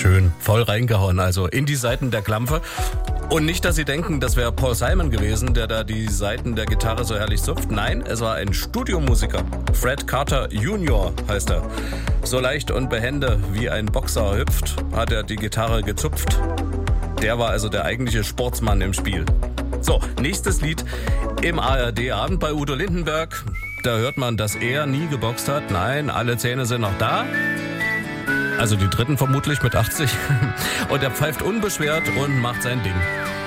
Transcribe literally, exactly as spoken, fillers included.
Schön, voll reingehauen, also in die Saiten der Klampfe. Und nicht, dass Sie denken, das wäre Paul Simon gewesen, der da die Saiten der Gitarre so herrlich zupft. Nein, es war ein Studiomusiker. Fred Carter Junior heißt er. So leicht und behende wie ein Boxer hüpft, hat er die Gitarre gezupft. Der war also der eigentliche Sportsmann im Spiel. So, nächstes Lied im A R D-Abend bei Udo Lindenberg. Da hört man, dass er nie geboxt hat. Nein, alle Zähne sind noch da. Also die dritten vermutlich mit achtzig. Und er pfeift unbeschwert und macht sein Ding.